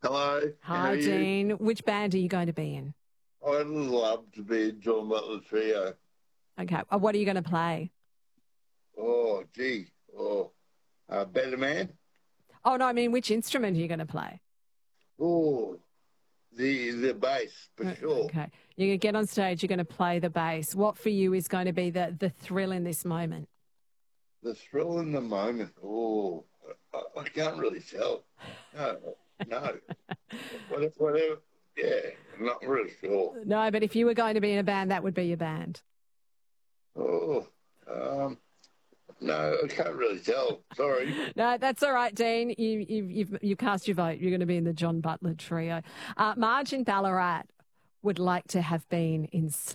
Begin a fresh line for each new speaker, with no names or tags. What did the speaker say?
Hello, how are
Hi,
you?
Dean. Which band are you going to be in?
I'd love to be in John Butler Trio.
Okay. What are you going to play?
Oh, gee. Oh, Better Man.
Oh, no, I mean, which instrument are you going to play?
Oh, the bass, for sure.
Okay. You're going to get on stage, you're going to play the bass. What for you is going to be the thrill in this moment?
The thrill in the moment. Oh, I can't really tell. No, no. Whatever. Yeah, I'm not really sure.
No, but if you were going to be in a band, that would be your band.
Oh, um, no, I can't really tell. Sorry.
No, that's all right, Dean. You cast your vote. You're going to be in the John Butler trio. Marge in Ballarat would like to have been in